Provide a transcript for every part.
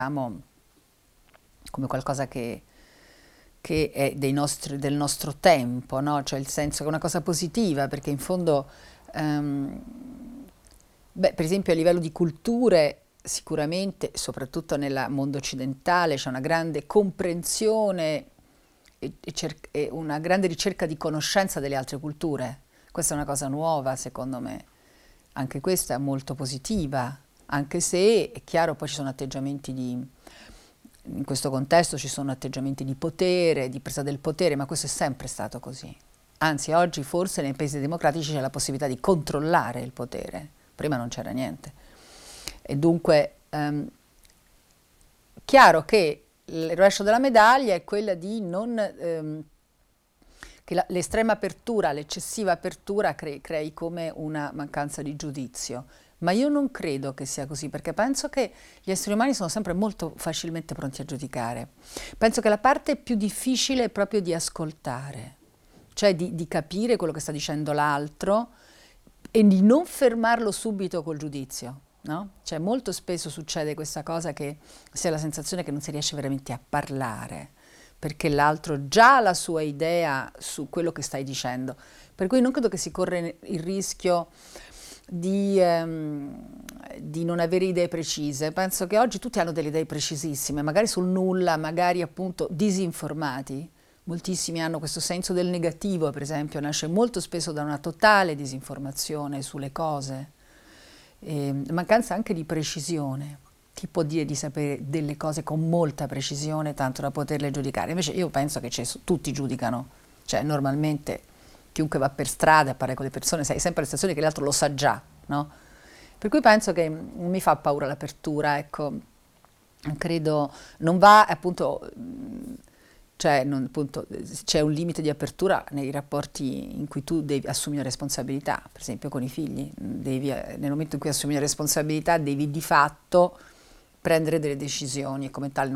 diciamo, come qualcosa che è del nostro tempo, no? Cioè il senso che è una cosa positiva, perché in fondo, ehm, per esempio a livello di culture, sicuramente, soprattutto nel mondo occidentale, c'è una grande comprensione e una grande ricerca di conoscenza delle altre culture. Questa è una cosa nuova, secondo me. Anche questa è molto positiva, anche se è chiaro poi ci sono atteggiamenti in questo contesto ci sono atteggiamenti di potere, di presa del potere, ma questo è sempre stato così. Anzi, oggi forse nei paesi democratici c'è la possibilità di controllare il potere, prima non c'era niente. E dunque, chiaro che il rovescio della medaglia è quella di non, che l'estrema apertura, l'eccessiva apertura crei come una mancanza di giudizio. Ma io non credo che sia così, perché penso che gli esseri umani sono sempre molto facilmente pronti a giudicare. Penso che la parte più difficile è proprio di ascoltare, cioè di capire quello che sta dicendo l'altro e di non fermarlo subito col giudizio, no? Cioè molto spesso succede questa cosa che si ha la sensazione che non si riesce veramente a parlare, perché l'altro già ha la sua idea su quello che stai dicendo. Per cui non credo che si corra il rischio di non avere idee precise. Penso che oggi tutti hanno delle idee precisissime, magari sul nulla, magari appunto disinformati. Moltissimi hanno questo senso del negativo, per esempio, nasce molto spesso da una totale disinformazione sulle cose, mancanza anche di precisione. Chi può dire di sapere delle cose con molta precisione, tanto da poterle giudicare? Invece io penso che tutti giudicano, cioè normalmente chiunque va per strada a parlare con le persone, sai sempre la sensazione che l'altro lo sa già, no? Per cui penso che non mi fa paura l'apertura, ecco, credo, non va appunto, cioè appunto, c'è un limite di apertura nei rapporti in cui tu devi assumere una responsabilità, per esempio con i figli, nel momento in cui assumi una responsabilità devi di fatto prendere delle decisioni e come tale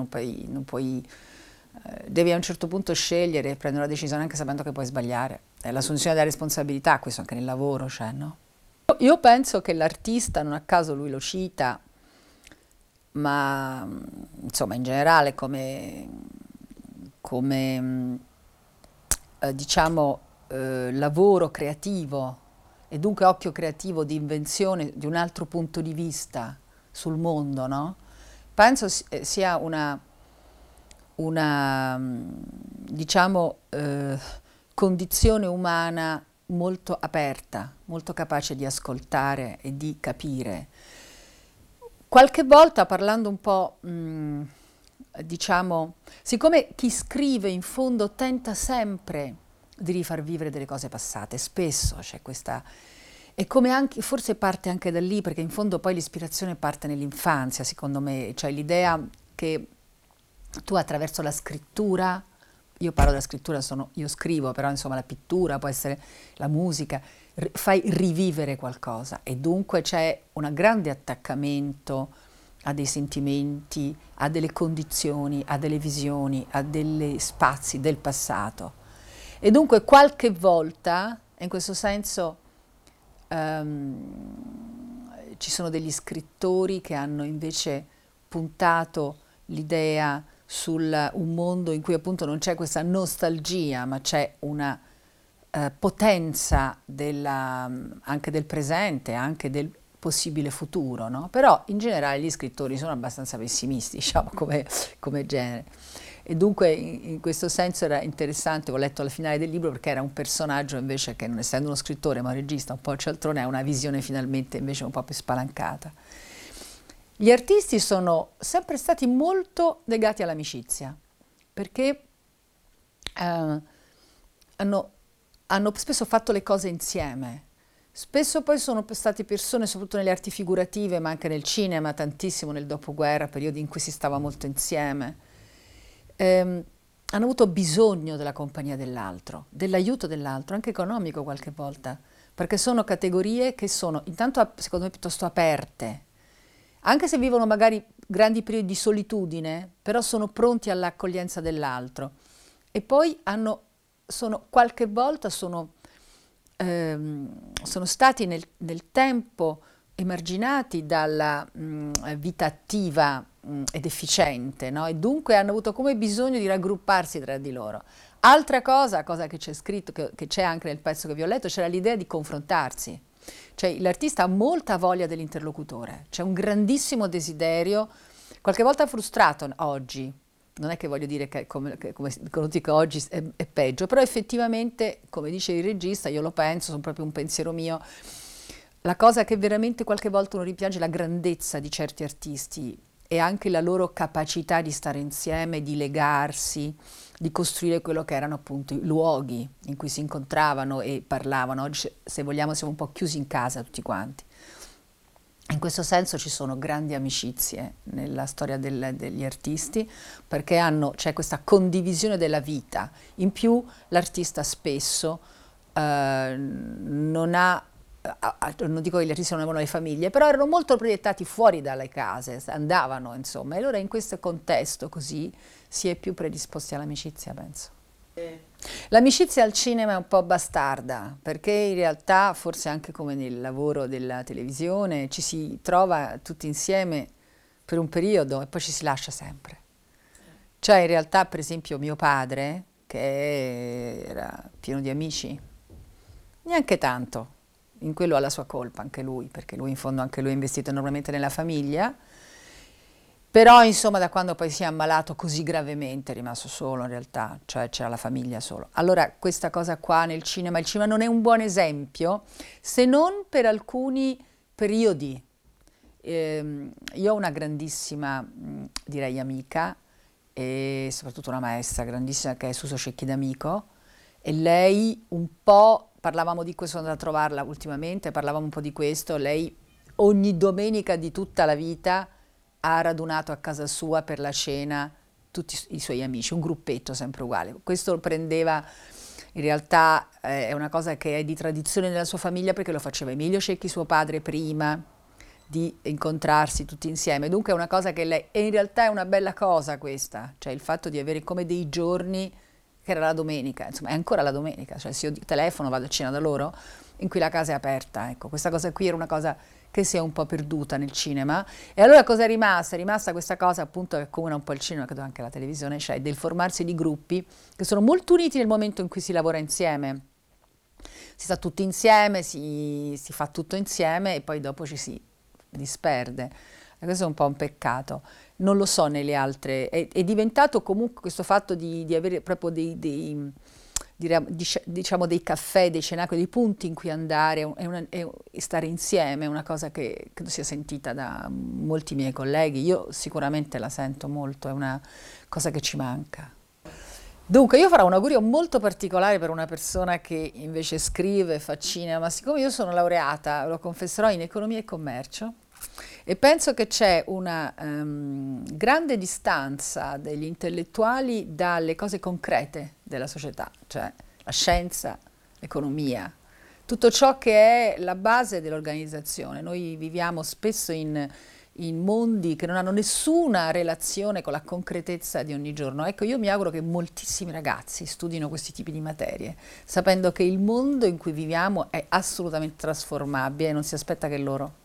devi a un certo punto scegliere e prendere una decisione anche sapendo che puoi sbagliare. È l'assunzione della responsabilità, questo anche nel lavoro c'è, no? Io penso che l'artista, non a caso lui lo cita, ma insomma in generale come lavoro creativo e dunque occhio creativo di invenzione di un altro punto di vista sul mondo, no? Penso sia una condizione umana molto aperta, molto capace di ascoltare e di capire. Qualche volta parlando un po', siccome chi scrive in fondo tenta sempre di rifar vivere delle cose passate, spesso c'è questa. E come anche, forse parte anche da lì, perché in fondo poi l'ispirazione parte nell'infanzia, secondo me, cioè l'idea che tu attraverso la scrittura, io parlo della scrittura, io scrivo, però insomma la pittura, può essere la musica, fai rivivere qualcosa e dunque c'è un grande attaccamento a dei sentimenti, a delle condizioni, a delle visioni, a degli spazi del passato. E dunque qualche volta, in questo senso, ci sono degli scrittori che hanno invece puntato l'idea su un mondo in cui appunto non c'è questa nostalgia, ma c'è una potenza anche del presente, anche del possibile futuro, no? Però in generale gli scrittori sono abbastanza pessimisti, diciamo, come genere. E dunque in questo senso era interessante, ho letto alla finale del libro perché era un personaggio invece che non essendo uno scrittore ma un regista un po' cialtrone ha una visione finalmente invece un po' più spalancata. Gli artisti sono sempre stati molto legati all'amicizia perché hanno spesso fatto le cose insieme. Spesso poi sono state persone, soprattutto nelle arti figurative, ma anche nel cinema, tantissimo nel dopoguerra, periodi in cui si stava molto insieme. Hanno avuto bisogno della compagnia dell'altro, dell'aiuto dell'altro, anche economico qualche volta, perché sono categorie che sono intanto, secondo me, piuttosto aperte, anche se vivono magari grandi periodi di solitudine, però sono pronti all'accoglienza dell'altro. E poi qualche volta sono stati nel tempo emarginati dalla vita attiva ed efficiente, no? E dunque hanno avuto come bisogno di raggrupparsi tra di loro. Altra cosa che c'è scritto, che c'è anche nel pezzo che vi ho letto, c'era l'idea di confrontarsi. Cioè l'artista ha molta voglia dell'interlocutore, c'è un grandissimo desiderio, qualche volta frustrato oggi, non è che voglio dire come dicono tutti che oggi è peggio, però effettivamente, come dice il regista, io lo penso, sono proprio un pensiero mio, la cosa che veramente qualche volta uno rimpiange è la grandezza di certi artisti e anche la loro capacità di stare insieme, di legarsi, di costruire quello che erano appunto i luoghi in cui si incontravano e parlavano. Oggi, se vogliamo, siamo un po' chiusi in casa tutti quanti. In questo senso ci sono grandi amicizie nella storia degli artisti perché c'è questa condivisione della vita. In più l'artista spesso non ha, non dico che gli artisti non avevano le famiglie, però erano molto proiettati fuori dalle case, andavano insomma, e allora in questo contesto così si è più predisposti all'amicizia, penso. L'amicizia al cinema è un po' bastarda, perché in realtà, forse anche come nel lavoro della televisione, ci si trova tutti insieme per un periodo e poi ci si lascia sempre. Cioè in realtà, per esempio, mio padre, che era pieno di amici, neanche tanto, in quello ha la sua colpa anche lui, perché lui in fondo anche lui ha investito enormemente nella famiglia, però insomma da quando poi si è ammalato così gravemente è rimasto solo in realtà, cioè c'era la famiglia solo. Allora questa cosa qua nel cinema, il cinema non è un buon esempio se non per alcuni periodi. Io ho una grandissima, direi amica, e soprattutto una maestra grandissima che è Suso Cecchi D'Amico, e lei un po', parlavamo di questo, sono andata a trovarla ultimamente, parlavamo un po' di questo, lei ogni domenica di tutta la vita ha radunato a casa sua per la cena tutti i suoi amici, un gruppetto sempre uguale. Questo lo prendeva, in realtà è una cosa che è di tradizione nella sua famiglia perché lo faceva Emilio Cecchi, suo padre, prima di incontrarsi tutti insieme. Dunque è una cosa che lei, e in realtà è una bella cosa questa, cioè il fatto di avere come dei giorni, che era la domenica, insomma è ancora la domenica, cioè se io telefono vado a cena da loro, in cui la casa è aperta, ecco, questa cosa qui era una cosa che si è un po' perduta nel cinema. E allora cosa è rimasta? È rimasta questa cosa appunto che accomuna un po' il cinema, credo anche la televisione, cioè del formarsi di gruppi che sono molto uniti nel momento in cui si lavora insieme. Si sta tutti insieme, si fa tutto insieme e poi dopo ci si disperde. E questo è un po' un peccato. Non lo so nelle altre. È diventato comunque questo fatto di avere proprio diciamo dei caffè, dei cenacoli, dei punti in cui andare e stare insieme, è una cosa che credo sia sentita da molti miei colleghi, io sicuramente la sento molto, è una cosa che ci manca. Dunque io farò un augurio molto particolare per una persona che invece scrive, fa cinema, ma siccome io sono laureata, lo confesserò, in economia e commercio, e penso che c'è una grande distanza degli intellettuali dalle cose concrete della società, cioè la scienza, l'economia, tutto ciò che è la base dell'organizzazione. Noi viviamo spesso in mondi che non hanno nessuna relazione con la concretezza di ogni giorno. Ecco, io mi auguro che moltissimi ragazzi studino questi tipi di materie, sapendo che il mondo in cui viviamo è assolutamente trasformabile e non si aspetta che loro